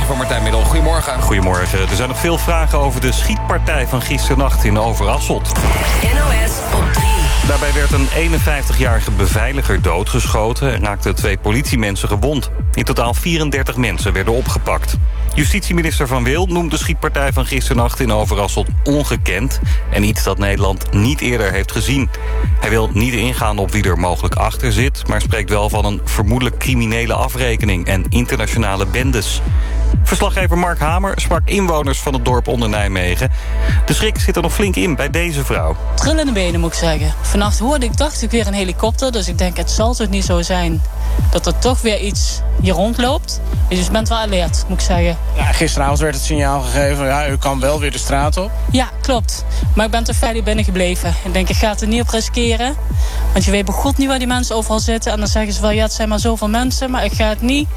verslaggever van Martijn Middel. Goedemorgen. Goedemorgen. Er zijn nog veel vragen over de schietpartij van gisternacht in Overasselt. NOS op 3. Daarbij werd een 51-jarige beveiliger doodgeschoten en raakten 2 politiemensen gewond. In totaal 34 mensen werden opgepakt. Justitieminister Van Wil noemt de schietpartij van gisternacht in Overasselt ongekend en iets dat Nederland niet eerder heeft gezien. Hij wil niet ingaan op wie er mogelijk achter zit, maar spreekt wel van een vermoedelijk criminele afrekening en internationale bendes. Verslaggever Mark Hamer sprak inwoners van het dorp onder Nijmegen. De schrik zit er nog flink in bij deze vrouw. Trillende benen, moet ik zeggen. Vannacht dacht ik weer een helikopter, dus ik denk het zal toch niet zo zijn dat er toch weer iets hier rondloopt. Dus je bent wel alert, moet ik zeggen. Ja, gisteravond werd het signaal gegeven, ja, u kan wel weer de straat op. Ja, klopt. Maar ik ben toch veilig binnen gebleven. Ik denk, ik ga het er niet op riskeren. Want je weet bij God niet waar die mensen overal zitten. En dan zeggen ze wel, ja, het zijn maar zoveel mensen, maar ik ga het niet.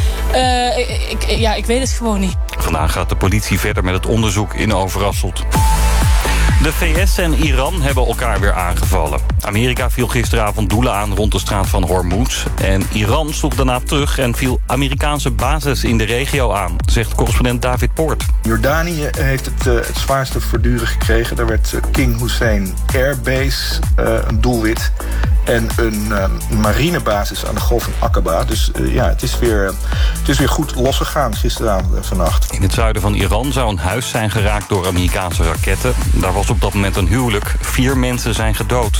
Ik weet het gewoon niet. Vandaag gaat de politie verder met het onderzoek in Overasselt. De VS en Iran hebben elkaar weer aangevallen. Amerika viel gisteravond doelen aan rond de straat van Hormuz. En Iran sloeg daarna terug en viel Amerikaanse bases in de regio aan, zegt correspondent David Poort. Jordanië heeft het zwaarste verduren gekregen. Daar werd King Hussein Airbase een doelwit. En een marinebasis aan de Golf van Aqaba. Dus het is weer goed losgegaan gisteravond en vannacht. In het zuiden van Iran zou een huis zijn geraakt door Amerikaanse raketten. Daar was op dat moment een huwelijk. 4 mensen zijn gedood.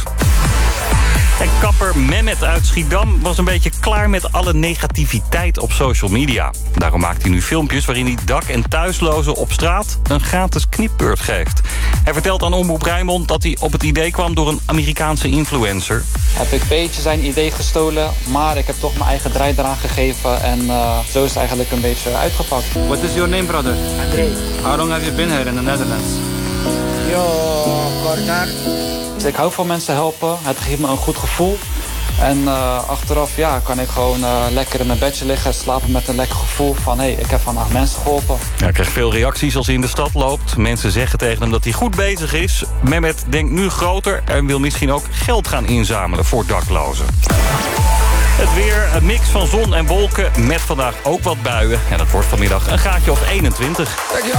En kapper Mehmet uit Schiedam was een beetje klaar met alle negativiteit op social media. Daarom maakt hij nu filmpjes waarin hij dak- en thuislozen op straat een gratis knipbeurt geeft. Hij vertelt aan Omroep Rijnmond dat hij op het idee kwam door een Amerikaanse influencer. Heb ik een beetje zijn idee gestolen, maar ik heb toch mijn eigen draai eraan gegeven en zo is het eigenlijk een beetje uitgepakt. What is your name, brother? André. How long have you been here in the Netherlands? Yo, kort. Ik hou van mensen helpen, het geeft me een goed gevoel. En achteraf kan ik gewoon lekker in mijn bedje liggen, slapen met een lekker gevoel van ik heb vandaag mensen geholpen. Hij krijgt veel reacties als hij in de stad loopt. Mensen zeggen tegen hem dat hij goed bezig is. Mehmet denkt nu groter en wil misschien ook geld gaan inzamelen voor daklozen. Het weer, een mix van zon en wolken met vandaag ook wat buien. En dat wordt vanmiddag een graadje of 21. Dankjewel.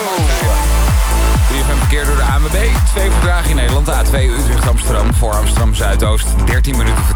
Goedemorgen, verkeer door de ANWB. 2 vertragingen in Nederland. A2 Utrecht-Amsterdam voor Amsterdam-Zuidoost. 13 minuten vertraging.